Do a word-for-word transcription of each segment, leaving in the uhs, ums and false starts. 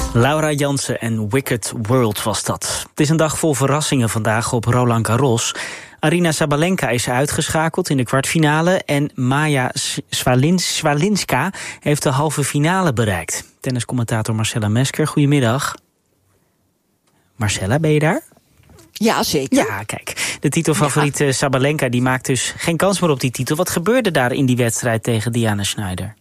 Laura Jansen en Wicked World was dat. Het is een dag vol verrassingen vandaag op Roland Garros. Aryna Sabalenka is uitgeschakeld in de kwartfinale en Maja Swialinska heeft de halve finale bereikt. Tenniscommentator Marcella Mesker, goedemiddag. Marcella, ben je daar? Ja, zeker. Ja, kijk. De titelfavoriete ja. Sabalenka die maakt dus geen kans meer op die titel. Wat gebeurde daar in die wedstrijd tegen Diana Schneider?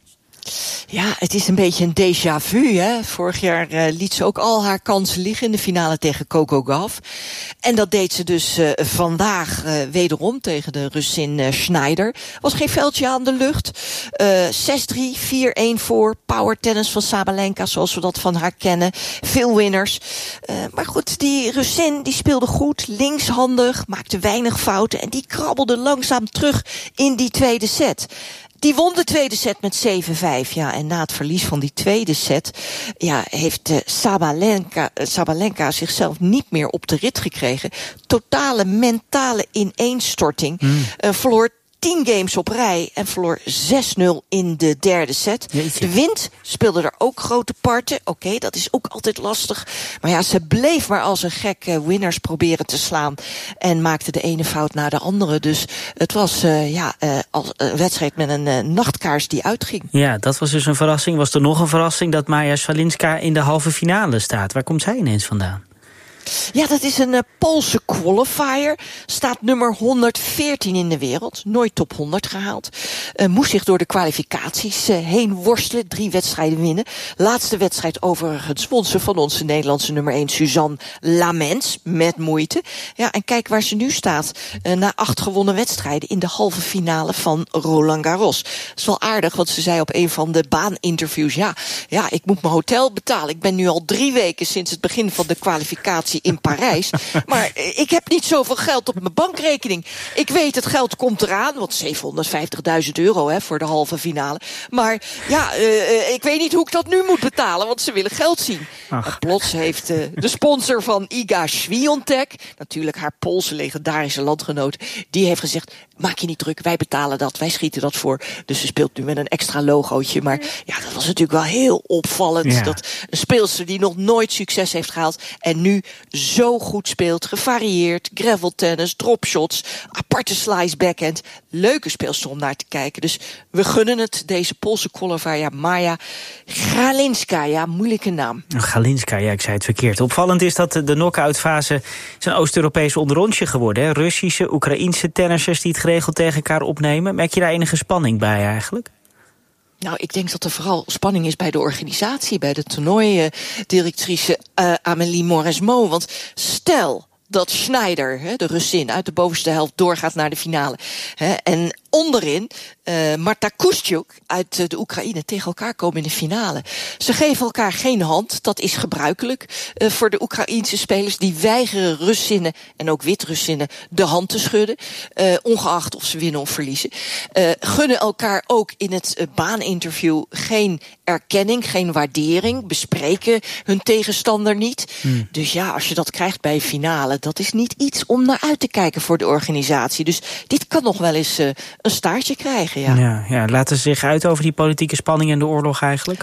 Ja, het is een beetje een déjà vu, hè. Vorig jaar uh, liet ze ook al haar kansen liggen in de finale tegen Coco Gauff. En dat deed ze dus uh, vandaag uh, wederom tegen de Russin uh, Schneider. Was geen veldje aan de lucht. Uh, zes drie, vier een voor. Power tennis van Sabalenka, zoals we dat van haar kennen. Veel winners. Uh, maar goed, die Russin die speelde goed, linkshandig, maakte weinig fouten. En die krabbelde langzaam terug in die tweede set. Die won de tweede set met zeven vijf. Ja, en na het verlies van die tweede set ja, heeft uh, Sabalenka, uh, Sabalenka zichzelf niet meer op de rit gekregen. Totale mentale ineenstorting. Mm. Uh, verloor tien games op rij en verloor zes nul in de derde set. Jeetje. De wind speelde er ook grote parten. Oké, okay, dat is ook altijd lastig. Maar ja, ze bleef maar als een gek uh, winners proberen te slaan. En maakte de ene fout na de andere. Dus het was uh, ja, uh, als een wedstrijd met een uh, nachtkaars die uitging. Ja, dat was dus een verrassing. Was er nog een verrassing dat Maja Swialinska in de halve finale staat? Waar komt zij ineens vandaan? Ja, dat is een uh, Poolse qualifier. Staat nummer honderdveertien in de wereld. Nooit top honderd gehaald. Uh, moest zich door de kwalificaties uh, heen worstelen. Drie wedstrijden winnen. Laatste wedstrijd overigens won ze van onze Nederlandse nummer één Suzanne Lamens. Met moeite. Ja, en kijk waar ze nu staat. Uh, na acht gewonnen wedstrijden in de halve finale van Roland Garros. Dat is wel aardig, want ze zei op een van de baaninterviews. Ja, ja, ik moet mijn hotel betalen. Ik ben nu al drie weken sinds het begin van de kwalificatie in Parijs. Maar ik heb niet zoveel geld op mijn bankrekening. Ik weet, het geld komt eraan. Want zevenhonderdvijftigduizend euro hè, voor de halve finale. Maar ja, uh, ik weet niet hoe ik dat nu moet betalen. Want ze willen geld zien. En plots heeft uh, de sponsor van Iga Świątek, natuurlijk haar Poolse legendarische landgenoot, die heeft gezegd, maak je niet druk, wij betalen dat, wij schieten dat voor. Dus ze speelt nu met een extra logootje. Maar ja, dat was natuurlijk wel heel opvallend. Ja. Dat een speelster die nog nooit succes heeft gehaald en nu zo goed speelt, gevarieerd, graveltennis, dropshots, aparte slice backhand. Leuke speelster om naar te kijken. Dus we gunnen het, deze Poolse qualifier, ja, Maja Swialinska, ja, moeilijke naam. Galinska, ja, ik zei het verkeerd. Opvallend is dat de knock-out fase een Oost-Europees onderrondje geworden. Hè? Russische, Oekraïense tennissers die het geregeld tegen elkaar opnemen. Merk je daar enige spanning bij eigenlijk? Nou, ik denk dat er vooral spanning is bij de organisatie, bij de toernooidirectrice uh, Amélie Mauresmo. Want stel dat Schneider, hè, de Russin, uit de bovenste helft doorgaat naar de finale. Hè, en onderin uh, Marta Kustyuk uit uh, de Oekraïne tegen elkaar komen in de finale. Ze geven elkaar geen hand, dat is gebruikelijk uh, voor de Oekraïense spelers. Die weigeren Russinnen en ook Wit-Russinnen de hand te schudden, uh, ongeacht of ze winnen of verliezen. Uh, gunnen elkaar ook in het uh, baaninterview geen erkenning, geen waardering, bespreken hun tegenstander niet. Hmm. Dus ja, als je dat krijgt bij een finale, dat is niet iets om naar uit te kijken voor de organisatie. Dus dit kan nog wel eens uh, een staartje krijgen, ja. Ja, ja. Laten ze zich uit over die politieke spanning en de oorlog eigenlijk?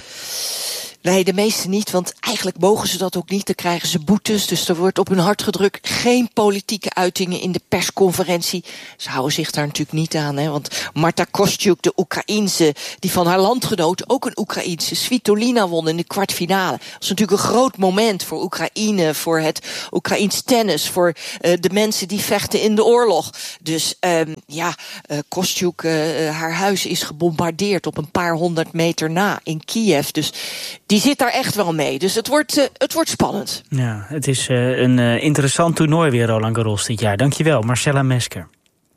Nee, de meeste niet, want eigenlijk mogen ze dat ook niet. Dan krijgen ze boetes, dus er wordt op hun hart gedrukt. Geen politieke uitingen in de persconferentie. Ze houden zich daar natuurlijk niet aan, hè, want Marta Kostyuk, de Oekraïense, die van haar landgenoot, ook een Oekraïense, Svitolina won in de kwartfinale. Dat is natuurlijk een groot moment voor Oekraïne, voor het Oekraïens tennis, voor uh, de mensen die vechten in de oorlog. Dus um, ja, uh, Kostyuk, uh, haar huis is gebombardeerd op een paar honderd meter na in Kiev. Dus die Die zit daar echt wel mee. Dus het wordt, uh, het wordt spannend. Ja, het is uh, een uh, interessant toernooi weer, Roland Garros, dit jaar. Dankjewel, Marcella Mesker.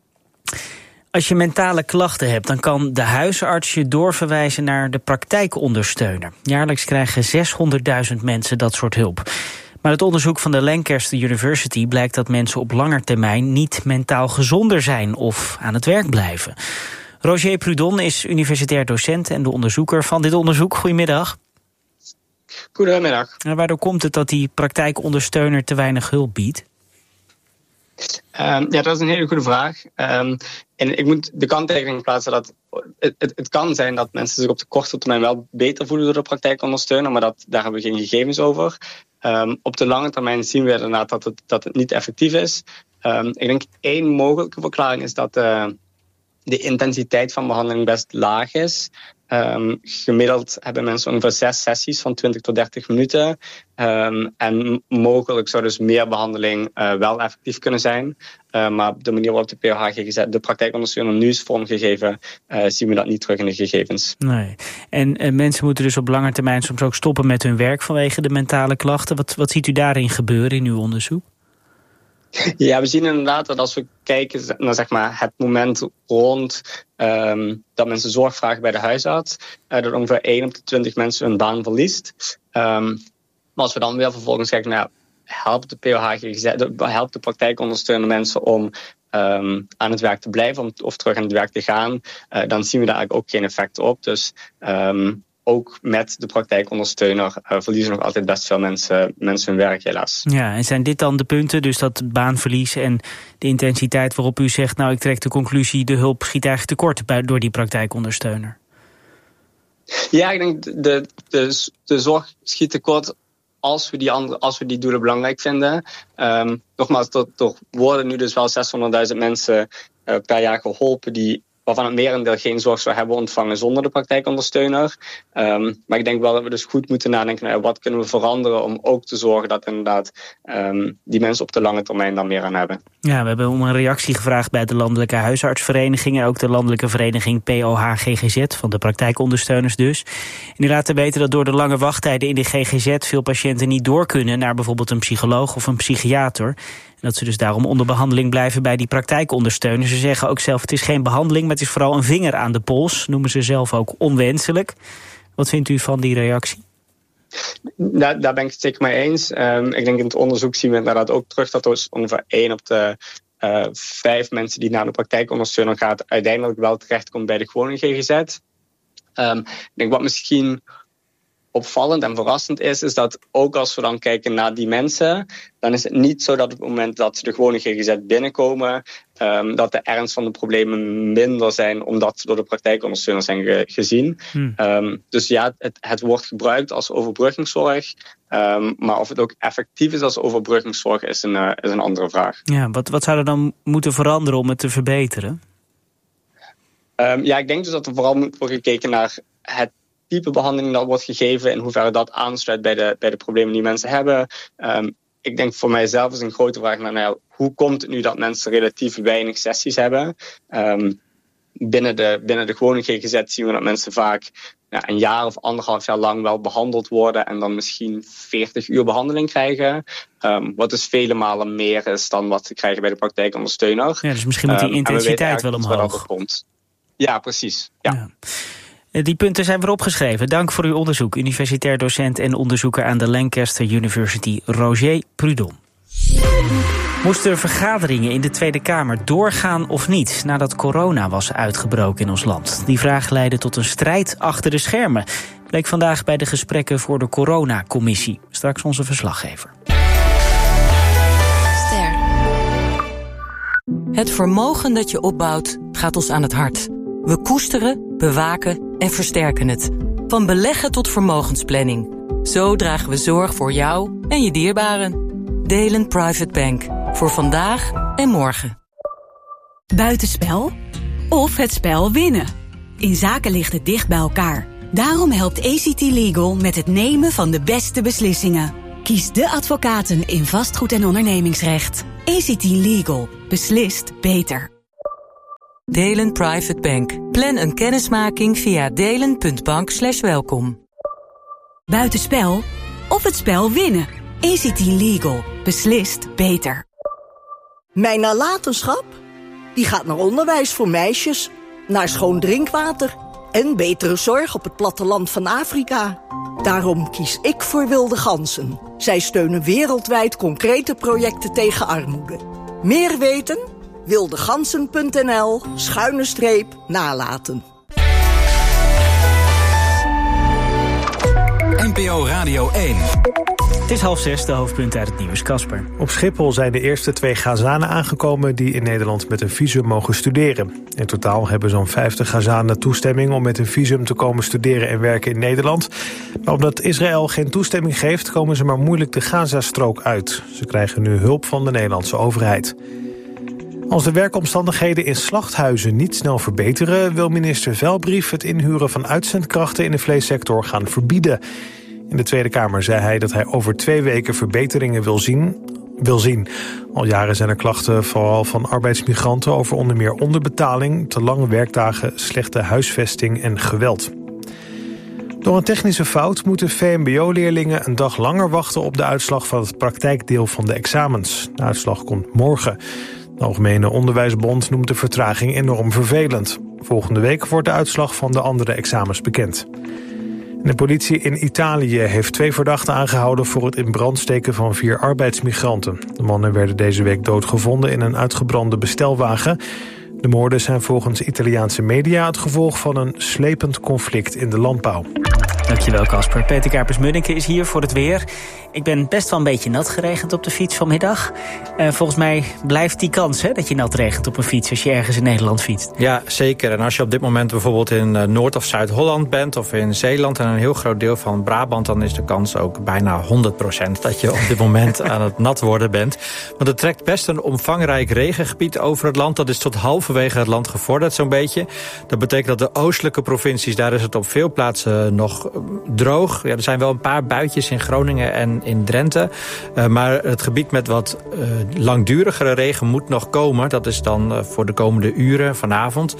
Als je mentale klachten hebt, dan kan de huisarts je doorverwijzen naar de praktijkondersteuner. Jaarlijks krijgen zeshonderdduizend mensen dat soort hulp. Maar uit onderzoek van de Lancaster University blijkt dat mensen op lange termijn niet mentaal gezonder zijn of aan het werk blijven. Roger Prudon is universitair docent en de onderzoeker van dit onderzoek. Goedemiddag. Goedemiddag. En waardoor komt het dat die praktijkondersteuner te weinig hulp biedt? Um, ja, dat is een hele goede vraag. Um, en ik moet de kanttekening plaatsen dat het, het, het kan zijn dat mensen zich op de korte termijn wel beter voelen door de praktijkondersteuner, maar dat, daar hebben we geen gegevens over. Um, op de lange termijn zien we inderdaad dat het, dat het niet effectief is. Um, ik denk één mogelijke verklaring is dat uh, de intensiteit van behandeling best laag is. Um, gemiddeld hebben mensen ongeveer zes sessies van twintig tot dertig minuten. Um, en mogelijk zou dus meer behandeling uh, wel effectief kunnen zijn. Uh, maar op de manier waarop de P O H G G Z de praktijkondersteuner nu is vormgegeven, uh, zien we dat niet terug in de gegevens. Nee. En uh, mensen moeten dus op lange termijn soms ook stoppen met hun werk vanwege de mentale klachten. Wat, wat ziet u daarin gebeuren in uw onderzoek? Ja, we zien inderdaad dat als we kijken naar zeg maar, het moment rond um, dat mensen zorg vragen bij de huisarts, uh, dat ongeveer één op de twintig mensen hun baan verliest. Um, maar als we dan weer vervolgens kijken naar, helpt de P O H G G Z, helpt de praktijkondersteunende mensen om um, aan het werk te blijven om, of terug aan het werk te gaan, uh, dan zien we daar eigenlijk ook geen effect op. Dus um, ook met de praktijkondersteuner uh, verliezen nog altijd best veel mensen, mensen hun werk helaas. Ja, en zijn dit dan de punten, dus dat baanverlies en de intensiteit waarop u zegt, nou ik trek de conclusie, de hulp schiet eigenlijk tekort bij, door die praktijkondersteuner? Ja, ik denk de, de, de zorg schiet tekort als we die, andere, als we die doelen belangrijk vinden. Um, nogmaals, er, er worden nu dus wel zeshonderdduizend mensen uh, per jaar geholpen die waarvan het merendeel geen zorg zou hebben ontvangen zonder de praktijkondersteuner. Um, maar ik denk wel dat we dus goed moeten nadenken naar wat kunnen we veranderen om ook te zorgen dat inderdaad um, die mensen op de lange termijn dan meer aan hebben. Ja, we hebben om een reactie gevraagd bij de Landelijke Huisartsvereniging en ook de Landelijke Vereniging P O H G G Z, van de praktijkondersteuners dus. En die laten weten dat door de lange wachttijden in de G G Z veel patiënten niet door kunnen naar bijvoorbeeld een psycholoog of een psychiater. En dat ze dus daarom onder behandeling blijven bij die praktijkondersteuners. Ze zeggen ook zelf, het is geen behandeling, maar het is vooral een vinger aan de pols. Noemen ze zelf ook onwenselijk. Wat vindt u van die reactie? Daar, daar ben ik het zeker mee eens. Um, ik denk in het onderzoek zien we inderdaad ook terug dat er ongeveer één op de uh, vijf mensen die naar de praktijkondersteuner gaat uiteindelijk wel terechtkomt bij de gewone G G Z. Um, ik denk wat misschien opvallend en verrassend is, is dat ook als we dan kijken naar die mensen, dan is het niet zo dat op het moment dat ze de gewone G G Z binnenkomen, um, dat de ernst van de problemen minder zijn, omdat ze door de praktijkondersteuners zijn ge- gezien. Hmm. Um, dus ja, het, het wordt gebruikt als overbruggingszorg, um, maar of het ook effectief is als overbruggingszorg is een, uh, is een andere vraag. Ja, wat, wat zou er dan moeten veranderen om het te verbeteren? Um, ja, ik denk dus dat er vooral moet worden gekeken naar het type behandeling dat wordt gegeven, in hoeverre dat aansluit bij de, bij de problemen die mensen hebben. Um, ik denk voor mijzelf is een grote vraag naar, nou, hoe komt het nu dat mensen relatief weinig sessies hebben? Um, binnen, de, binnen de gewone G G Z zien we dat mensen vaak ja, een jaar of anderhalf jaar lang wel behandeld worden en dan misschien veertig uur behandeling krijgen. Um, wat dus vele malen meer is dan wat ze krijgen bij de praktijkondersteuner. Ja, dus misschien moet die intensiteit um, wel omhoog. Komt. Ja, precies. Ja. Ja. Die punten zijn weer opgeschreven. Dank voor uw onderzoek. Universitair docent en onderzoeker aan de Lancaster University, Roger Prudhomme. Moesten vergaderingen in de Tweede Kamer doorgaan of niet nadat corona was uitgebroken in ons land? Die vraag leidde tot een strijd achter de schermen. Bleek vandaag bij de gesprekken voor de coronacommissie. Straks onze verslaggever. Ster. Het vermogen dat je opbouwt gaat ons aan het hart. We koesteren, bewaken en versterken het. Van beleggen tot vermogensplanning. Zo dragen we zorg voor jou en je dierbaren. Delen Private Bank. Voor vandaag en morgen. Buitenspel of het spel winnen. In zaken ligt het dicht bij elkaar. Daarom helpt A C T Legal met het nemen van de beste beslissingen. Kies de advocaten in vastgoed en ondernemingsrecht. A C T Legal. Beslist beter. Delen Private Bank. Plan een kennismaking via delen punt bank slash welkom. Buitenspel of het spel winnen. A C T Legal. Beslist beter. Mijn nalatenschap? Die gaat naar onderwijs voor meisjes, naar schoon drinkwater en betere zorg op het platteland van Afrika. Daarom kies ik voor Wilde Ganzen. Zij steunen wereldwijd concrete projecten tegen armoede. Meer weten? wildegansen punt n l schuine streep nalaten. N P O Radio één. Het is half zes, de hoofdpunten uit het nieuws. Casper. Op Schiphol zijn de eerste twee Gazanen aangekomen die in Nederland met een visum mogen studeren. In totaal hebben zo'n vijftig Gazanen toestemming om met een visum te komen studeren en werken in Nederland. Maar omdat Israël geen toestemming geeft, komen ze maar moeilijk de Gazastrook uit. Ze krijgen nu hulp van de Nederlandse overheid. Als de werkomstandigheden in slachthuizen niet snel verbeteren, wil minister Velbrief het inhuren van uitzendkrachten in de vleessector gaan verbieden. In de Tweede Kamer zei hij dat hij over twee weken verbeteringen wil zien. wil zien. Al jaren zijn er klachten, vooral van arbeidsmigranten, over onder meer onderbetaling, te lange werkdagen, slechte huisvesting en geweld. Door een technische fout moeten V M B O-leerlingen een dag langer wachten op de uitslag van het praktijkdeel van de examens. De uitslag komt morgen. De Algemene Onderwijsbond noemt de vertraging enorm vervelend. Volgende week wordt de uitslag van de andere examens bekend. De politie in Italië heeft twee verdachten aangehouden voor het in brand steken van vier arbeidsmigranten. De mannen werden deze week doodgevonden in een uitgebrande bestelwagen. De moorden zijn volgens Italiaanse media het gevolg van een slepend conflict in de landbouw. Dankjewel, Casper. Peter Kuipers-Munneke is hier voor het weer. Ik ben best wel een beetje nat geregend op de fiets vanmiddag. Uh, volgens mij blijft die kans hè, dat je nat regent op een fiets als je ergens in Nederland fietst. Ja, zeker. En als je op dit moment bijvoorbeeld in uh, Noord- of Zuid-Holland bent of in Zeeland en een heel groot deel van Brabant, dan is de kans ook bijna honderd procent dat je op dit moment aan het nat worden bent. Want er trekt best een omvangrijk regengebied over het land. Dat is tot halverwege het land gevorderd zo'n beetje. Dat betekent dat de oostelijke provincies, daar is het op veel plaatsen nog droog. Ja, er zijn wel een paar buitjes in Groningen en in Drenthe. Uh, maar het gebied met wat uh, langdurigere regen moet nog komen. Dat is dan uh, voor de komende uren vanavond.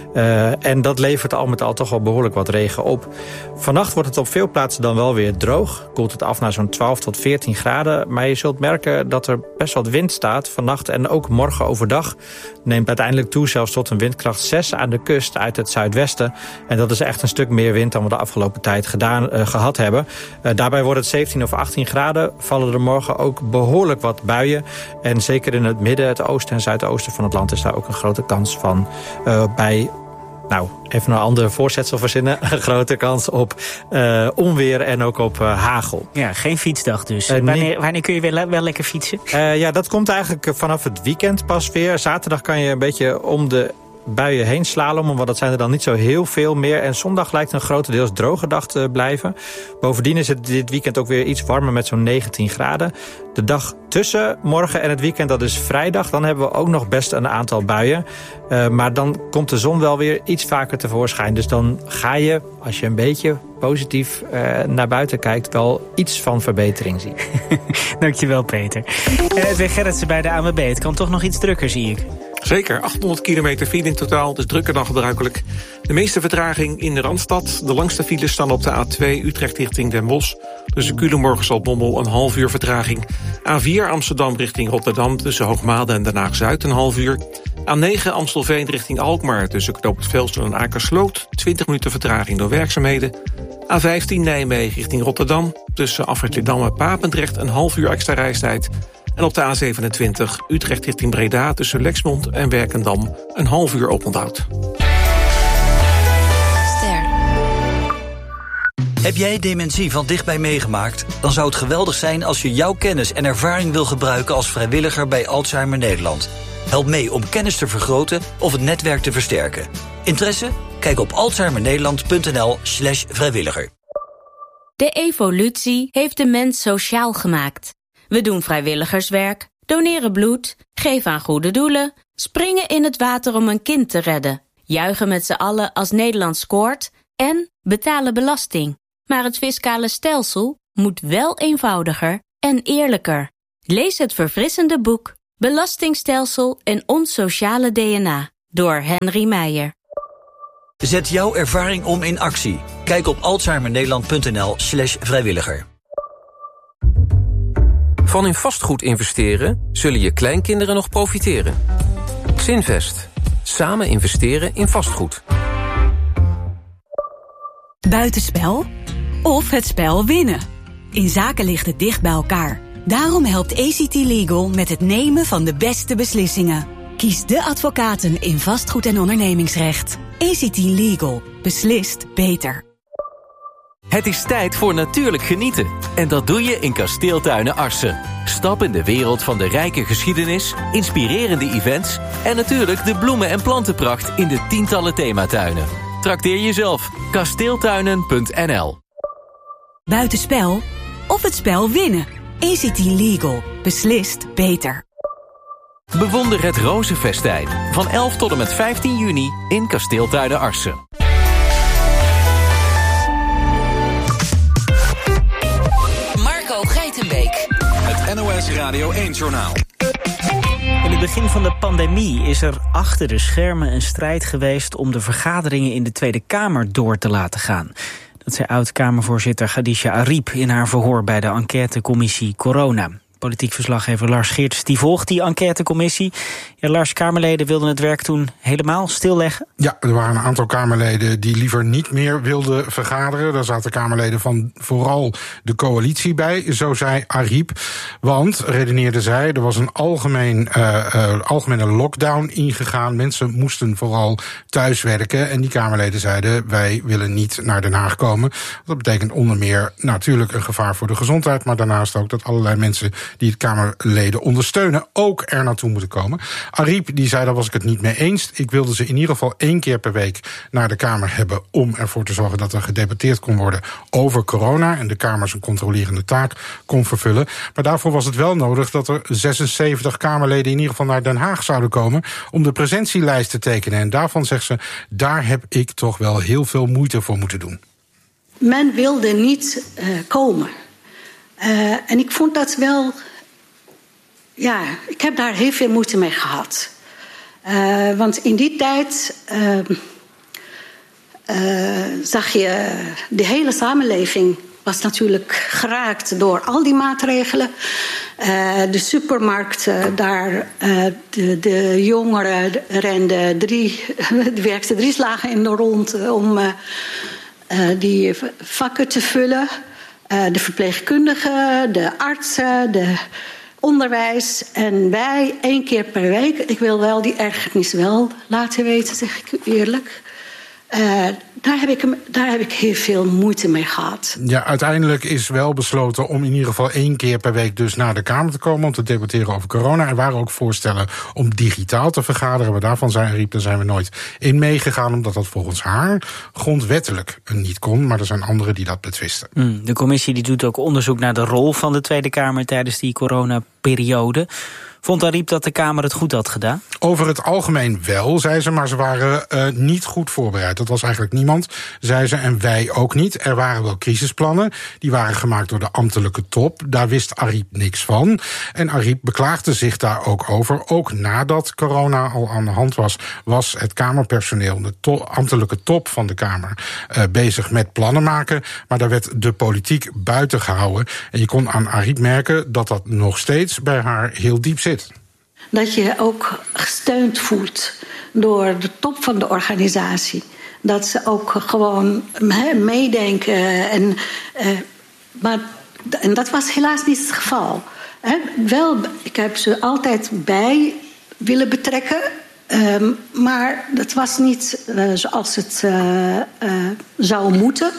Uh, en dat levert al met al toch wel behoorlijk wat regen op. Vannacht wordt het op veel plaatsen dan wel weer droog. Koelt het af naar zo'n twaalf tot veertien graden. Maar je zult merken dat er best wat wind staat vannacht. En ook morgen overdag neemt uiteindelijk toe zelfs tot een windkracht zes aan de kust uit het zuidwesten. En dat is echt een stuk meer wind dan we de afgelopen tijd gedaan, uh, gehad hebben. Uh, daarbij wordt het zeventien of achttien graden. Vallen er morgen ook behoorlijk wat buien. En zeker in het midden, het oosten en zuidoosten van het land is daar ook een grote kans van uh, bij... Nou, even een ander voorzetsel verzinnen. Een grote kans op uh, onweer en ook op uh, hagel. Ja, geen fietsdag dus. Uh, wanneer, wanneer kun je wel, wel lekker fietsen? Uh, ja, dat komt eigenlijk vanaf het weekend pas weer. Zaterdag kan je een beetje om de buien heen slalommen, want dat zijn er dan niet zo heel veel meer. En zondag lijkt een grotendeels droge dag te blijven. Bovendien is het dit weekend ook weer iets warmer met zo'n negentien graden. De dag tussen morgen en het weekend, dat is vrijdag, dan hebben we ook nog best een aantal buien. Uh, maar dan komt de zon wel weer iets vaker tevoorschijn. Dus dan ga je, als je een beetje positief uh, naar buiten kijkt, wel iets van verbetering zien. Dankjewel, Peter. Uh, Edwin Gerritsen bij de A N W B. Het kan toch nog iets drukker, zie ik. Zeker, achthonderd kilometer file in totaal, dus drukker dan gebruikelijk. De meeste vertraging in de Randstad. De langste files staan op de A twee Utrecht richting Den Bosch. Tussen Culemborg en Bommel een half uur vertraging. A vier Amsterdam richting Rotterdam tussen Hoogmade en Den Haag-Zuid een half uur. A negen Amstelveen richting Alkmaar tussen Knoop het Velsen en Akersloot. twintig minuten vertraging door werkzaamheden. A vijftien Nijmegen richting Rotterdam tussen Afrit-Leerdam en Papendrecht een half uur extra reistijd. En op de A zevenentwintig Utrecht richting Breda tussen Lexmond en Werkendam een half uur oponthoud. Heb jij dementie van dichtbij meegemaakt? Dan zou het geweldig zijn als je jouw kennis en ervaring wil gebruiken als vrijwilliger bij Alzheimer Nederland. Help mee om kennis te vergroten of het netwerk te versterken. Interesse? Kijk op alzheimernederland.nl slash vrijwilliger. De evolutie heeft de mens sociaal gemaakt. We doen vrijwilligerswerk, doneren bloed, geven aan goede doelen, springen in het water om een kind te redden, juichen met z'n allen als Nederland scoort en betalen belasting. Maar het fiscale stelsel moet wel eenvoudiger en eerlijker. Lees het verfrissende boek Belastingstelsel en ons sociale D N A door Henry Meijer. Zet jouw ervaring om in actie. Kijk op alzheimernederland.nl slash vrijwilliger. Van in vastgoed investeren zullen je kleinkinderen nog profiteren. Zinvest. Samen investeren in vastgoed. Buitenspel of het spel winnen. In zaken ligt het dicht bij elkaar. Daarom helpt A C T Legal met het nemen van de beste beslissingen. Kies de advocaten in vastgoed en ondernemingsrecht. A C T Legal. Beslist beter. Het is tijd voor natuurlijk genieten. En dat doe je in Kasteeltuinen Arcen. Stap in de wereld van de rijke geschiedenis, inspirerende events en natuurlijk de bloemen- en plantenpracht in de tientallen thematuinen. Trakteer jezelf. kasteeltuinen punt n l. Buitenspel of het spel winnen. A C T Legal. Beslist beter. Bewonder het Rozenfestijn. Van elf tot en met vijftien juni in Kasteeltuinen Arcen. Marco Geitenbeek. Het N O S Radio één-journaal. In het begin van de pandemie is er achter de schermen een strijd geweest om de vergaderingen in de Tweede Kamer door te laten gaan. Dat zei oud-Kamervoorzitter Khadija Arib in haar verhoor bij de enquêtecommissie Corona. Politiek verslaggever Lars Geerts die volgt die enquêtecommissie. Ja, Lars, Kamerleden wilden het werk toen helemaal stilleggen? Ja, er waren een aantal Kamerleden die liever niet meer wilden vergaderen. Daar zaten Kamerleden van vooral de coalitie bij, zo zei Arib. Want, redeneerde zij, er was een algemeen, uh, uh, algemene lockdown ingegaan. Mensen moesten vooral thuiswerken. En die Kamerleden zeiden, wij willen niet naar Den Haag komen. Dat betekent onder meer natuurlijk een gevaar voor de gezondheid, maar daarnaast ook dat allerlei mensen die het Kamerleden ondersteunen ook er naartoe moeten komen. Arib die zei, daar was ik het niet mee eens. Ik wilde ze in ieder geval één keer per week naar de Kamer hebben om ervoor te zorgen dat er gedebatteerd kon worden over corona en de Kamer zijn controlerende taak kon vervullen. Maar daarvoor was het wel nodig dat er zesenzeventig Kamerleden in ieder geval naar Den Haag zouden komen om de presentielijst te tekenen. En daarvan zegt ze, daar heb ik toch wel heel veel moeite voor moeten doen. Men wilde niet uh, komen. Uh, en ik vond dat wel, ja, ik heb daar heel veel moeite mee gehad. Uh, want in die tijd uh, uh, zag je, de hele samenleving was natuurlijk geraakt door al die maatregelen. Uh, de supermarkt, uh, daar, uh, de, de jongeren renden drie, die werkten drie slagen in de rond om uh, uh, die vakken te vullen. Uh, de verpleegkundigen, de artsen, de onderwijs. En wij één keer per week. Ik wil wel die ergernis wel laten weten, zeg ik u eerlijk. Uh, daar, heb ik, daar heb ik heel veel moeite mee gehad. Ja, uiteindelijk is wel besloten om in ieder geval één keer per week dus naar de Kamer te komen om te debatteren over corona. Er waren ook voorstellen om digitaal te vergaderen, maar daarvan zei Arib, daar zijn we nooit in meegegaan, omdat dat volgens haar grondwettelijk niet kon. Maar er zijn anderen die dat betwisten. Mm, de commissie die doet ook onderzoek naar de rol van de Tweede Kamer tijdens die coronaperiode. Vond Arib dat de Kamer het goed had gedaan? Over het algemeen wel, zei ze, maar ze waren uh, niet goed voorbereid. Dat was eigenlijk niemand, zei ze, en wij ook niet. Er waren wel crisisplannen, die waren gemaakt door de ambtelijke top. Daar wist Arib niks van. En Arib beklaagde zich daar ook over. Ook nadat corona al aan de hand was, was het Kamerpersoneel, de to- ambtelijke top van de Kamer, uh, bezig met plannen maken. Maar daar werd de politiek buiten gehouden. En je kon aan Arib merken dat dat nog steeds bij haar heel diep zit. Dat je ook gesteund voelt door de top van de organisatie. Dat ze ook gewoon he, meedenken. En, uh, maar, en dat was helaas niet het geval. He, wel, ik heb ze altijd bij willen betrekken. Um, maar dat was niet uh, zoals het uh, uh, zou moeten.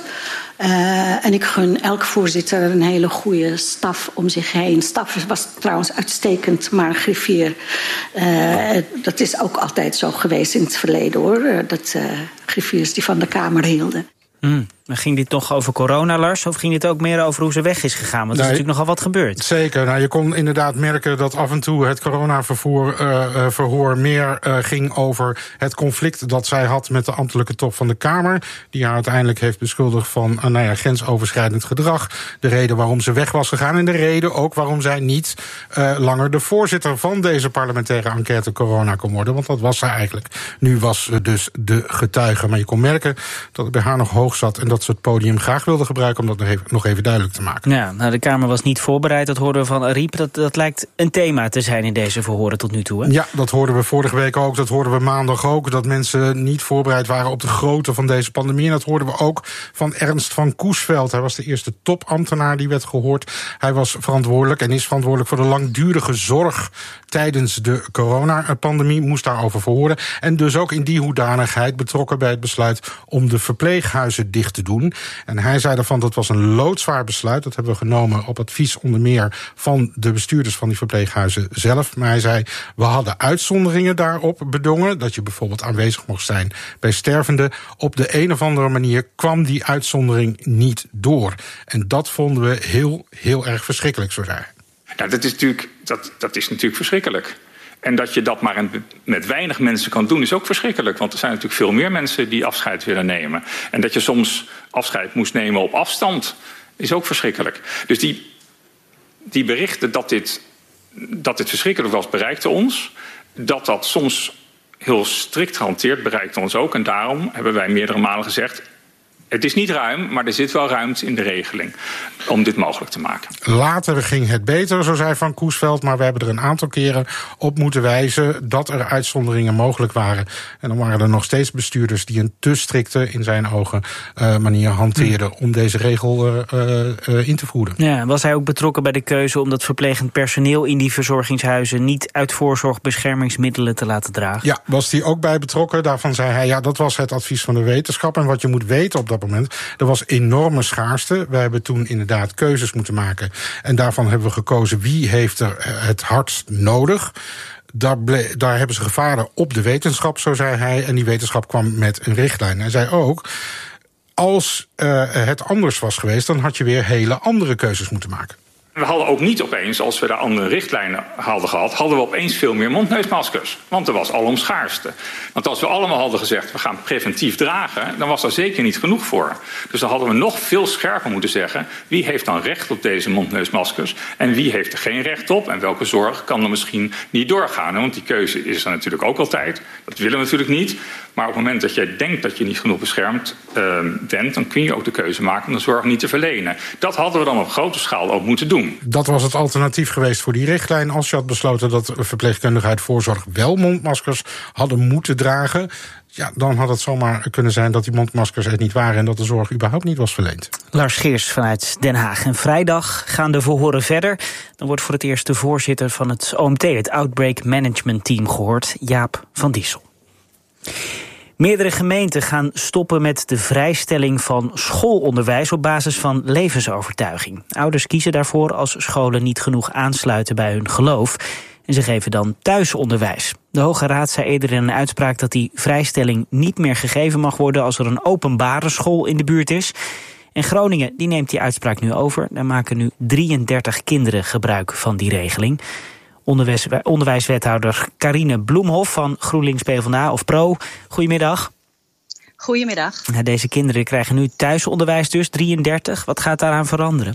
Uh, en ik gun elke voorzitter een hele goede staf om zich heen. Staf was trouwens uitstekend, maar een griffier. Uh, dat is ook altijd zo geweest in het verleden, hoor. Dat uh, griffiers die van de Kamer hielden. Hmm. Ging dit nog over corona, Lars? Of ging dit ook meer over hoe ze weg is gegaan? Want er is nee, natuurlijk nogal wat gebeurd. Zeker. Nou, je kon inderdaad merken dat af en toe het coronavervoer uh, verhoor meer uh, ging over het conflict dat zij had met de ambtelijke top van de Kamer. Die haar uiteindelijk heeft beschuldigd van uh, nou ja, grensoverschrijdend gedrag. De reden waarom ze weg was gegaan en de reden ook waarom zij niet uh, langer de voorzitter van deze parlementaire enquête corona kon worden. Want dat was zij eigenlijk. Nu was ze dus de getuige. Maar je kon merken dat het bij haar nog hoog zat en dat ze het podium graag wilde gebruiken om dat nog even, nog even duidelijk te maken. Ja, nou, de Kamer was niet voorbereid, dat hoorden we van Arib. Dat, dat lijkt een thema te zijn in deze verhoren tot nu toe, hè? Ja, dat hoorden we vorige week ook, dat hoorden we maandag ook, dat mensen niet voorbereid waren op de grootte van deze pandemie. En dat hoorden we ook van Ernst van Coesveld. Hij was de eerste topambtenaar die werd gehoord. Hij was verantwoordelijk en is verantwoordelijk voor de langdurige zorg tijdens de coronapandemie, moest daarover verhoren. En dus ook in die hoedanigheid betrokken bij het besluit om de verpleeghuizen dicht te te doen. En hij zei daarvan dat was een loodzwaar besluit. Dat hebben we genomen op advies onder meer van de bestuurders van die verpleeghuizen zelf. Maar hij zei, we hadden uitzonderingen daarop bedongen. Dat je bijvoorbeeld aanwezig mocht zijn bij stervenden. Op de een of andere manier kwam die uitzondering niet door. En dat vonden we heel, heel erg verschrikkelijk, zo zei hij. Nou, dat is natuurlijk, dat, dat is natuurlijk verschrikkelijk. En dat je dat maar een, met weinig mensen kan doen, is ook verschrikkelijk. Want er zijn natuurlijk veel meer mensen die afscheid willen nemen. En dat je soms afscheid moest nemen op afstand, is ook verschrikkelijk. Dus die, die berichten dat dit, dat dit verschrikkelijk was, bereikten ons. Dat dat soms heel strikt gehanteerd bereikte ons ook. En daarom hebben wij meerdere malen gezegd, het is niet ruim, maar er zit wel ruimte in de regeling om dit mogelijk te maken. Later ging het beter, zo zei Van Koesveld, maar we hebben er een aantal keren op moeten wijzen dat er uitzonderingen mogelijk waren. En dan waren er nog steeds bestuurders die een te strikte, in zijn ogen, uh, manier hanteerden hm. om deze regel uh, uh, in te voeren. Ja, was hij ook betrokken bij de keuze om dat verplegend personeel in die verzorgingshuizen niet uit voorzorg beschermingsmiddelen te laten dragen? Ja, was hij ook bij betrokken. Daarvan zei hij, ja, dat was het advies van de wetenschap. En wat je moet weten op dat moment, er was enorme schaarste. We hebben toen inderdaad keuzes moeten maken. En daarvan hebben we gekozen wie heeft er het hardst nodig. Daar, ble- daar hebben ze gevaren op de wetenschap, zo zei hij. En die wetenschap kwam met een richtlijn. Hij zei ook, als uh, het anders was geweest, dan had je weer hele andere keuzes moeten maken. We hadden ook niet opeens, als we daar andere richtlijnen hadden gehad, hadden we opeens veel meer mondneusmaskers. Want er was alom schaarste. Want als we allemaal hadden gezegd, we gaan preventief dragen, dan was daar zeker niet genoeg voor. Dus dan hadden we nog veel scherper moeten zeggen, wie heeft dan recht op deze mondneusmaskers en wie heeft er geen recht op en welke zorg kan er misschien niet doorgaan. Want die keuze is er natuurlijk ook altijd. Dat willen we natuurlijk niet. Maar op het moment dat jij denkt dat je niet genoeg beschermd uh, bent, dan kun je ook de keuze maken om de zorg niet te verlenen. Dat hadden we dan op grote schaal ook moeten doen. Dat was het alternatief geweest voor die richtlijn. Als je had besloten dat verpleegkundigen uit voorzorg wel mondmaskers hadden moeten dragen, ja, dan had het zomaar kunnen zijn dat die mondmaskers er niet waren en dat de zorg überhaupt niet was verleend. Lars Geers vanuit Den Haag. En vrijdag gaan de verhoren verder. Dan wordt voor het eerst de voorzitter van het O M T, het Outbreak Management Team, gehoord, Jaap van Dissel. Meerdere gemeenten gaan stoppen met de vrijstelling van schoolonderwijs op basis van levensovertuiging. Ouders kiezen daarvoor als scholen niet genoeg aansluiten bij hun geloof. En ze geven dan thuisonderwijs. De Hoge Raad zei eerder in een uitspraak dat die vrijstelling niet meer gegeven mag worden als er een openbare school in de buurt is. En Groningen die neemt die uitspraak nu over. Daar maken nu drieëndertig kinderen gebruik van die regeling. Onderwijs, onderwijswethouder Carine Bloemhof van GroenLinks PvdA of Pro. Goedemiddag. Goedemiddag. Deze kinderen krijgen nu thuisonderwijs dus, drieëndertig. Wat gaat daaraan veranderen?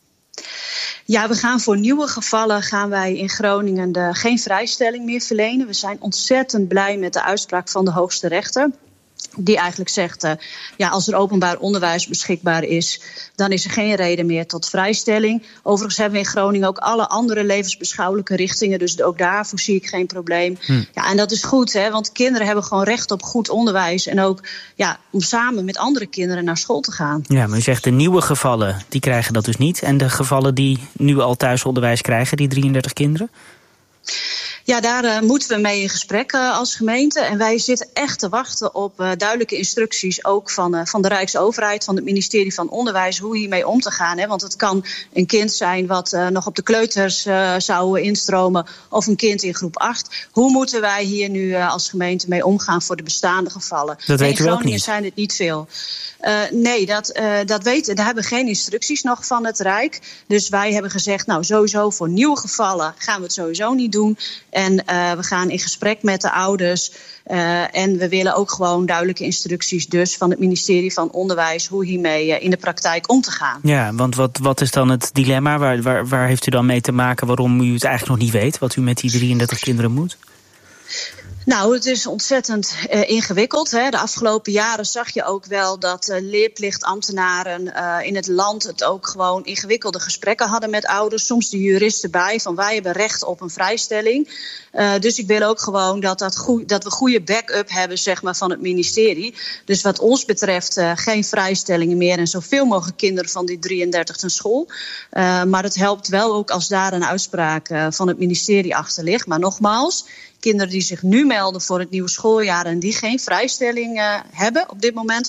Ja, we gaan voor nieuwe gevallen gaan wij in Groningen de, geen vrijstelling meer verlenen. We zijn ontzettend blij met de uitspraak van de hoogste rechter. Die eigenlijk zegt, uh, ja, als er openbaar onderwijs beschikbaar is, dan is er geen reden meer tot vrijstelling. Overigens hebben we in Groningen ook alle andere levensbeschouwelijke richtingen, dus ook daarvoor zie ik geen probleem. Hm. Ja, en dat is goed, hè, want kinderen hebben gewoon recht op goed onderwijs en ook ja, om samen met andere kinderen naar school te gaan. Ja, maar u zegt de nieuwe gevallen, die krijgen dat dus niet. En de gevallen die nu al thuisonderwijs krijgen, die drieëndertig kinderen? Ja, daar uh, moeten we mee in gesprek uh, als gemeente. En wij zitten echt te wachten op uh, duidelijke instructies, ook van, uh, van de Rijksoverheid, van het ministerie van Onderwijs, hoe hiermee om te gaan. Hè? Want het kan een kind zijn wat uh, nog op de kleuters uh, zou instromen, of een kind in groep acht. Hoe moeten wij hier nu uh, als gemeente mee omgaan voor de bestaande gevallen? Dat weet u ook niet. In Groningen zijn het niet veel. Uh, nee, dat, uh, dat weten, daar hebben we geen instructies nog van het Rijk. Dus wij hebben gezegd, nou sowieso voor nieuwe gevallen gaan we het sowieso niet doen. En uh, we gaan in gesprek met de ouders. Uh, en we willen ook gewoon duidelijke instructies dus van het ministerie van Onderwijs hoe hiermee uh, in de praktijk om te gaan. Ja, want wat, wat is dan het dilemma? Waar, waar, waar heeft u dan mee te maken waarom u het eigenlijk nog niet weet, wat u met die drieëndertig kinderen moet? Nou, het is ontzettend uh, ingewikkeld. Hè. De afgelopen jaren zag je ook wel dat uh, leerplichtambtenaren uh, in het land het ook gewoon ingewikkelde gesprekken hadden met ouders. Soms de juristen bij van wij hebben recht op een vrijstelling. Uh, dus ik wil ook gewoon dat, dat, goe- dat we goede back-up hebben zeg maar, van het ministerie. Dus wat ons betreft uh, geen vrijstellingen meer en zoveel mogelijk kinderen van die drieëndertig naar school. Uh, maar het helpt wel ook als daar een uitspraak uh, van het ministerie achter ligt. Maar nogmaals, kinderen die zich nu melden voor het nieuwe schooljaar en die geen vrijstelling uh, hebben op dit moment,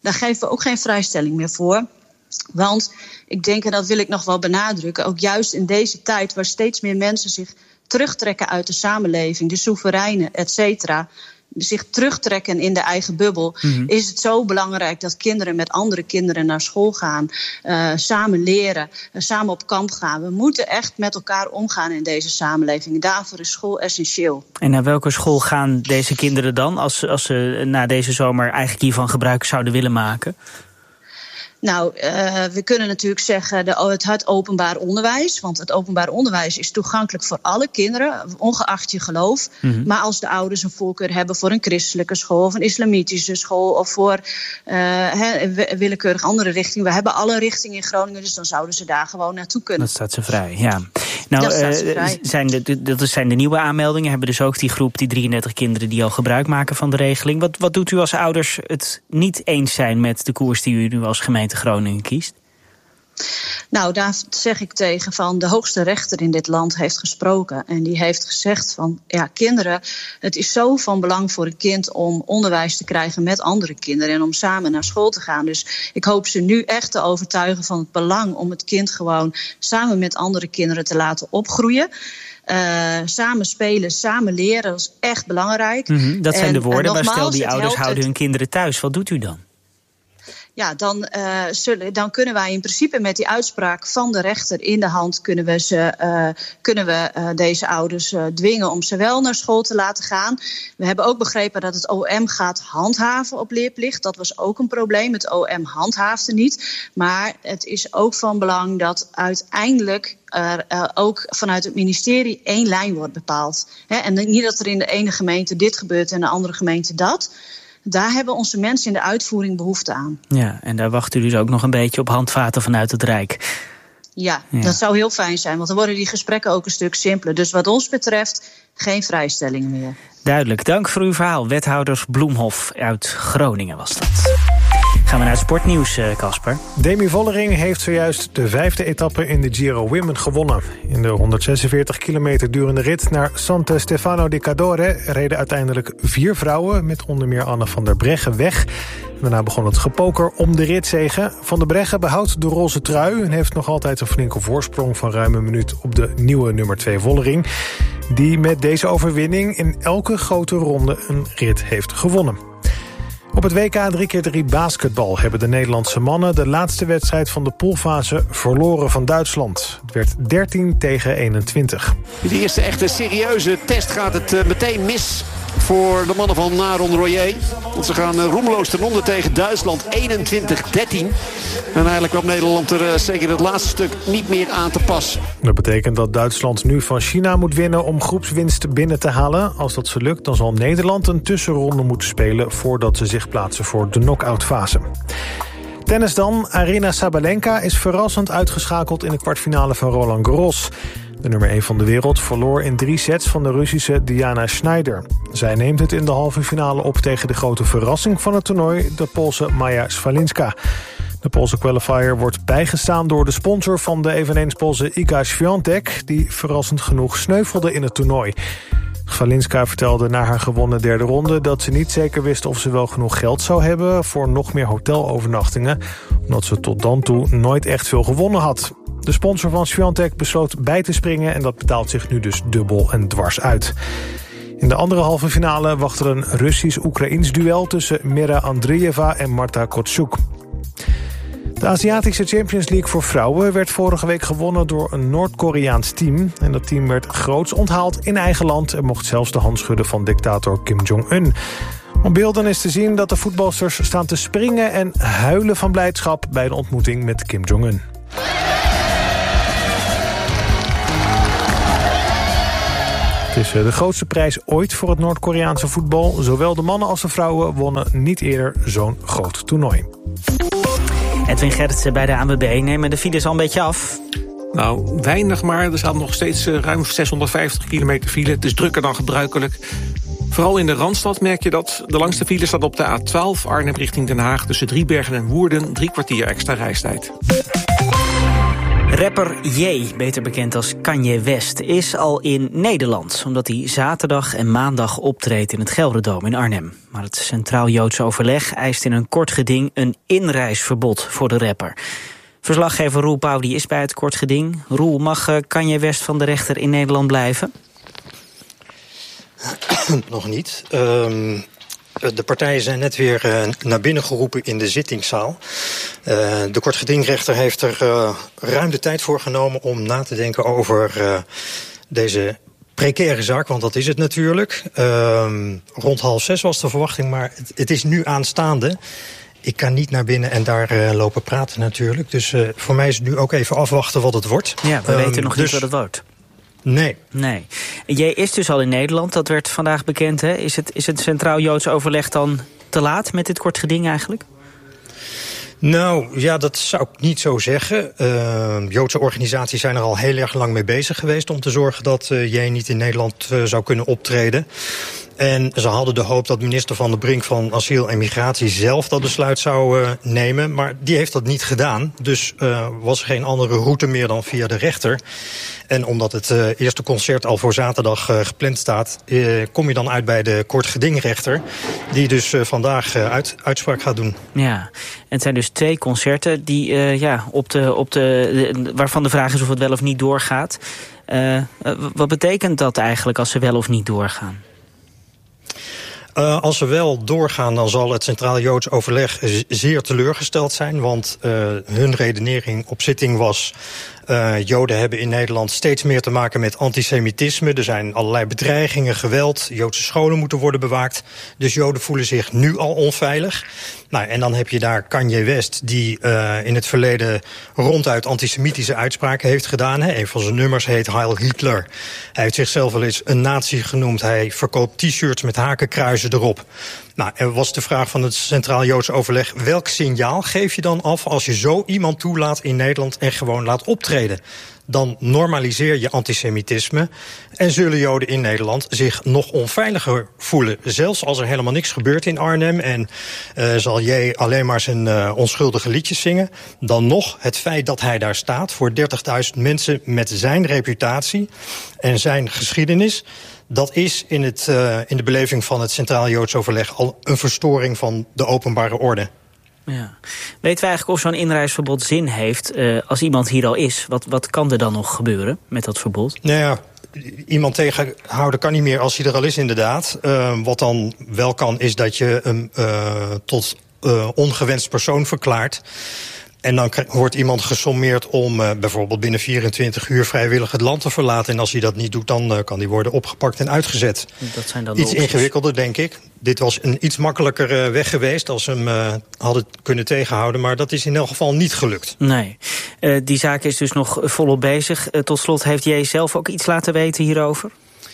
daar geven we ook geen vrijstelling meer voor. Want ik denk, en dat wil ik nog wel benadrukken, ook juist in deze tijd waar steeds meer mensen zich terugtrekken uit de samenleving, de soevereinen, et cetera, zich terugtrekken in de eigen bubbel, mm-hmm. is het zo belangrijk dat kinderen met andere kinderen naar school gaan, uh, samen leren, uh, samen op kamp gaan. We moeten echt met elkaar omgaan in deze samenleving. Daarvoor is school essentieel. En naar welke school gaan deze kinderen dan, als, als ze na deze zomer eigenlijk hiervan gebruik zouden willen maken? Nou, uh, we kunnen natuurlijk zeggen de, het, het openbaar onderwijs. Want het openbaar onderwijs is toegankelijk voor alle kinderen, ongeacht je geloof. Mm-hmm. Maar als de ouders een voorkeur hebben voor een christelijke school of een islamitische school of voor uh, he, willekeurig andere richting. We hebben alle richtingen in Groningen, dus dan zouden ze daar gewoon naartoe kunnen. Dat staat ze vrij, ja. Nou, dat, uh, vrij. Zijn de, dat zijn de nieuwe aanmeldingen. Hebben dus ook die groep, die drieëndertig kinderen die al gebruik maken van de regeling. Wat, wat doet u als ouders het niet eens zijn met de koers die u nu als gemeente Groningen kiest? Nou, daar zeg ik tegen van de hoogste rechter in dit land heeft gesproken. En die heeft gezegd van, ja, kinderen, het is zo van belang voor een kind om onderwijs te krijgen met andere kinderen en om samen naar school te gaan. Dus ik hoop ze nu echt te overtuigen van het belang om het kind gewoon samen met andere kinderen te laten opgroeien. Uh, samen spelen, samen leren, dat is echt belangrijk. Mm-hmm, dat zijn en, de woorden, maar stel die ouders houden het... hun kinderen thuis. Wat doet u dan? Ja, dan, uh, zullen, dan kunnen wij in principe met die uitspraak van de rechter in de hand kunnen we, ze, uh, kunnen we uh, deze ouders uh, dwingen om ze wel naar school te laten gaan. We hebben ook begrepen dat het O M gaat handhaven op leerplicht. Dat was ook een probleem. Het O M handhaafde niet. Maar het is ook van belang dat uiteindelijk Uh, uh, ook vanuit het ministerie één lijn wordt bepaald. He, en niet dat er in de ene gemeente dit gebeurt en in de andere gemeente dat. Daar hebben onze mensen in de uitvoering behoefte aan. Ja, en daar wacht u dus ook nog een beetje op handvaten vanuit het Rijk. Ja, ja, dat zou heel fijn zijn, want dan worden die gesprekken ook een stuk simpeler. Dus wat ons betreft geen vrijstellingen meer. Duidelijk, dank voor uw verhaal. Wethouders Bloemhof uit Groningen was dat. Gaan we naar het sportnieuws, Casper. Demi Vollering heeft zojuist de vijfde etappe in de Giro Women gewonnen. In de honderdzesenveertig kilometer durende rit naar Santo Stefano di Cadore reden uiteindelijk vier vrouwen, met onder meer Anne van der Breggen, weg. Daarna begon het gepoker om de ritzege. Van der Breggen behoudt de roze trui en heeft nog altijd een flinke voorsprong van ruim een minuut op de nieuwe nummer twee Vollering, die met deze overwinning in elke grote ronde een rit heeft gewonnen. Op het W K drie keer drie basketbal hebben de Nederlandse mannen de laatste wedstrijd van de poolfase verloren van Duitsland. Het werd dertien tegen eenentwintig. De eerste echte serieuze test gaat het uh, meteen mis voor de mannen van Naron Royer. Want ze gaan uh, roemloos ten onder tegen Duitsland, eenentwintig dertien. En eigenlijk kwam Nederland er uh, zeker het laatste stuk niet meer aan te pas. Dat betekent dat Duitsland nu van China moet winnen om groepswinst binnen te halen. Als dat zo lukt, dan zal Nederland een tussenronde moeten spelen voordat ze zich plaatsen voor de knock-out fase. Tennis dan. Aryna Sabalenka is verrassend uitgeschakeld in de kwartfinale van Roland Garros. De nummer één van de wereld verloor in drie sets van de Russische Diana Schneider. Zij neemt het in de halve finale op tegen de grote verrassing van het toernooi, de Poolse Maja Swalinska. De Poolse qualifier wordt bijgestaan door de sponsor van de eveneens Poolse Iga Świątek, die verrassend genoeg sneuvelde in het toernooi. Swalinska vertelde na haar gewonnen derde ronde dat ze niet zeker wist of ze wel genoeg geld zou hebben voor nog meer hotelovernachtingen, omdat ze tot dan toe nooit echt veel gewonnen had. De sponsor van Świątek besloot bij te springen en dat betaalt zich nu dus dubbel en dwars uit. In de andere halve finale wacht er een Russisch-Oekraïns duel tussen Mira Andreeva en Marta Kotsuk. De Aziatische Champions League voor vrouwen werd vorige week gewonnen door een Noord-Koreaans team. En dat team werd groots onthaald in eigen land en mocht zelfs de hand schudden van dictator Kim Jong-un. Op beelden is te zien dat de voetbalsters staan te springen en huilen van blijdschap bij de ontmoeting met Kim Jong-un. Het is de grootste prijs ooit voor het Noord-Koreaanse voetbal. Zowel de mannen als de vrouwen wonnen niet eerder zo'n groot toernooi. Edwin Gerritsen bij de A N W B. Nemen de files al een beetje af? Nou, weinig maar. Er staat nog steeds ruim zeshonderdvijftig kilometer file. Het is drukker dan gebruikelijk. Vooral in de Randstad merk je dat. De langste file staat op de A twaalf Arnhem richting Den Haag. Tussen Driebergen en Woerden drie kwartier extra reistijd. Rapper Ye, beter bekend als Kanye West, is al in Nederland, omdat hij zaterdag en maandag optreedt in het Gelderdoom in Arnhem. Maar het Centraal Joods Overleg eist in een kort geding een inreisverbod voor de rapper. Verslaggever Roel Pauw die is bij het kort geding. Roel, mag Kanye West van de rechter in Nederland blijven? Nog niet. Um... De partijen zijn net weer uh, naar binnen geroepen in de zittingszaal. Uh, de kortgedingrechter heeft er uh, ruim de tijd voor genomen om na te denken over uh, deze precaire zaak, want dat is het natuurlijk. Uh, rond half zes was de verwachting, maar het, het is nu aanstaande. Ik kan niet naar binnen en daar uh, lopen praten natuurlijk. Dus uh, voor mij is het nu ook even afwachten wat het wordt. Ja, we um, weten nog dus niet wat het wordt. Nee. Nee. Jij is dus al in Nederland, dat werd vandaag bekend. Hè? Is het, is het Centraal Joods Overleg dan te laat met dit kort geding eigenlijk? Nou, ja, dat zou ik niet zo zeggen. Uh, Joodse organisaties zijn er al heel erg lang mee bezig geweest om te zorgen dat uh, jij niet in Nederland uh, zou kunnen optreden. En ze hadden de hoop dat minister Van der Brink van Asiel en Migratie zelf dat besluit zou uh, nemen. Maar die heeft dat niet gedaan. Dus uh, was er geen andere route meer dan via de rechter. En omdat het uh, eerste concert al voor zaterdag uh, gepland staat, uh, kom je dan uit bij de kortgedingrechter. Die dus uh, vandaag uh, uit, uitspraak gaat doen. Ja, en het zijn dus twee concerten die, uh, ja, op de, op de, de, waarvan de vraag is of het wel of niet doorgaat. Uh, uh, wat betekent dat eigenlijk als ze wel of niet doorgaan? Uh, als ze wel doorgaan, dan zal het Centraal Joods Overleg zeer teleurgesteld zijn. Want uh, hun redenering op zitting was, Uh, Joden hebben in Nederland steeds meer te maken met antisemitisme. Er zijn allerlei bedreigingen, geweld. Joodse scholen moeten worden bewaakt. Dus Joden voelen zich nu al onveilig. Nou, en dan heb je daar Kanye West, die uh, in het verleden ronduit antisemitische uitspraken heeft gedaan. Hè. Een van zijn nummers heet Heil Hitler. Hij heeft zichzelf wel eens een nazi genoemd. Hij verkoopt t-shirts met hakenkruizen erop. Nou, er was de vraag van het Centraal Joods Overleg, welk signaal geef je dan af als je zo iemand toelaat in Nederland en gewoon laat optreden? Dan normaliseer je antisemitisme en zullen Joden in Nederland zich nog onveiliger voelen. Zelfs als er helemaal niks gebeurt in Arnhem en uh, zal jij alleen maar zijn uh, onschuldige liedjes zingen. Dan nog het feit dat hij daar staat voor dertigduizend mensen met zijn reputatie en zijn geschiedenis. Dat is in, het, uh, in de beleving van het Centraal Joods Overleg al een verstoring van de openbare orde. Ja. Weten we eigenlijk of zo'n inreisverbod zin heeft uh, als iemand hier al is? Wat, wat kan er dan nog gebeuren met dat verbod? Nou ja, iemand tegenhouden kan niet meer als hij er al is inderdaad. Uh, wat dan wel kan is dat je hem uh, tot uh, ongewenst persoon verklaart. En dan wordt iemand gesommeerd om uh, bijvoorbeeld binnen vierentwintig uur vrijwillig het land te verlaten. En als hij dat niet doet, dan uh, kan hij worden opgepakt en uitgezet. Dat zijn dan iets ingewikkelder, denk ik. Dit was een iets makkelijker uh, weg geweest als ze hem uh, hadden kunnen tegenhouden. Maar dat is in elk geval niet gelukt. Nee. Uh, die zaak is dus nog volop bezig. Uh, tot slot, heeft jij zelf ook iets laten weten hierover?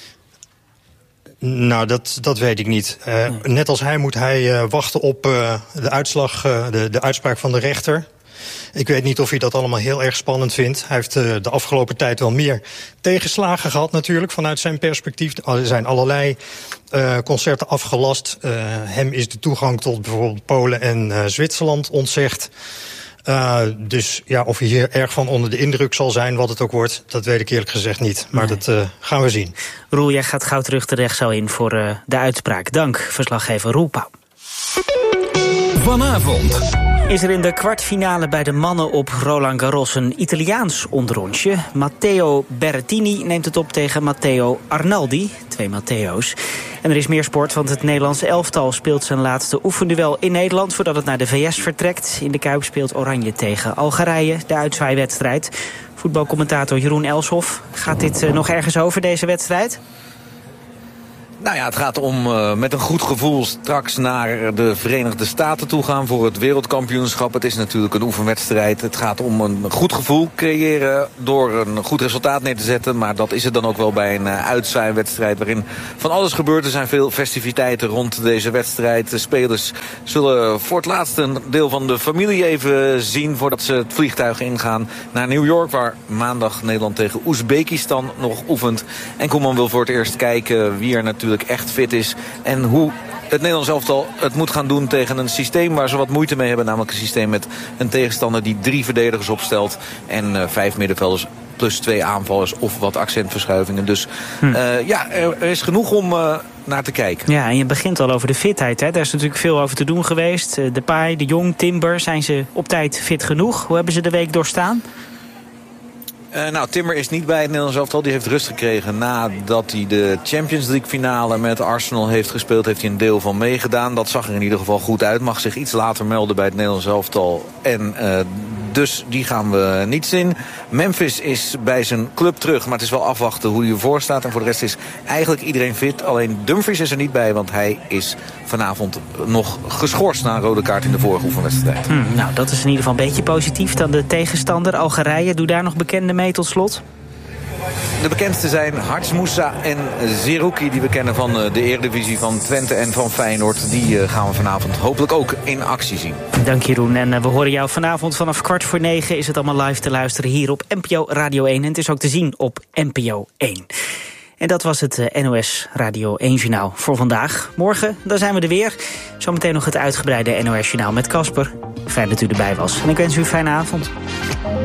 Nou, dat, dat weet ik niet. Uh, nee. Net als hij moet hij uh, wachten op uh, de uitslag, uh, de, de uitspraak van de rechter. Ik weet niet of hij dat allemaal heel erg spannend vindt. Hij heeft uh, de afgelopen tijd wel meer tegenslagen gehad natuurlijk vanuit zijn perspectief. Er zijn allerlei uh, concerten afgelast. Uh, hem is de toegang tot bijvoorbeeld Polen en uh, Zwitserland ontzegd. Uh, dus ja, of hij hier erg van onder de indruk zal zijn, wat het ook wordt, dat weet ik eerlijk gezegd niet. Maar nee. dat uh, gaan we zien. Roel, jij gaat gauw terug de rechtszaal in voor uh, de uitspraak. Dank, verslaggever Roel Pauw. Vanavond is er in de kwartfinale bij de mannen op Roland Garros een Italiaans onderrondje. Matteo Berrettini neemt het op tegen Matteo Arnaldi. Twee Matteo's. En er is meer sport, want het Nederlandse elftal speelt zijn laatste oefenduel in Nederland voordat het naar de V S vertrekt. In de Kuip speelt Oranje tegen Algerije, de uitzwaaiwedstrijd. Voetbalcommentator Jeroen Elshoff. Gaat dit uh, nog ergens over, deze wedstrijd? Nou ja, het gaat om uh, met een goed gevoel straks naar de Verenigde Staten toe gaan voor het wereldkampioenschap. Het is natuurlijk een oefenwedstrijd. Het gaat om een goed gevoel creëren door een goed resultaat neer te zetten. Maar dat is het dan ook wel bij een uh, uitzwaaiwedstrijd waarin van alles gebeurt. Er zijn veel festiviteiten rond deze wedstrijd. De spelers zullen voor het laatst een deel van de familie even zien voordat ze het vliegtuig ingaan naar New York, waar maandag Nederland tegen Oezbekistan nog oefent. En Koeman wil voor het eerst kijken wie er natuurlijk natuurlijk echt fit is. En hoe het Nederlands elftal het moet gaan doen tegen een systeem waar ze wat moeite mee hebben. Namelijk een systeem met een tegenstander die drie verdedigers opstelt en uh, vijf middenvelders plus twee aanvallers of wat accentverschuivingen. Dus hm. uh, ja, er, er is genoeg om uh, naar te kijken. Ja, en je begint al over de fitheid. Hè? Daar is natuurlijk veel over te doen geweest. Uh, Depay, De Jong, Timber, zijn ze op tijd fit genoeg? Hoe hebben ze de week doorstaan? Uh, nou, Timber is niet bij het Nederlands elftal. Die heeft rust gekregen nadat hij de Champions League finale met Arsenal heeft gespeeld. Heeft hij een deel van meegedaan. Dat zag er in ieder geval goed uit. Mag zich iets later melden bij het Nederlands elftal. En uh, dus die gaan we niet zien. Memphis is bij zijn club terug. Maar het is wel afwachten hoe hij ervoor staat. En voor de rest is eigenlijk iedereen fit. Alleen Dumfries is er niet bij. Want hij is vanavond nog geschorst na een rode kaart in de vorige oefenwedstrijd. Hmm, nou, dat is in ieder geval een beetje positief. Dan de tegenstander Algerije. Doe daar nog bekende mee tot slot. De bekendste zijn Harts Moussa en Zerouki, die we kennen van de Eredivisie van Twente en van Feyenoord. Die gaan we vanavond hopelijk ook in actie zien. Dank Jeroen. En we horen jou vanavond vanaf kwart voor negen. Is het allemaal live te luisteren hier op N P O Radio één. En het is ook te zien op N P O één. En dat was het N O S Radio één-journaal voor vandaag. Morgen, dan zijn we er weer. Zometeen nog het uitgebreide N O S-journaal met Casper. Fijn dat u erbij was. En ik wens u een fijne avond.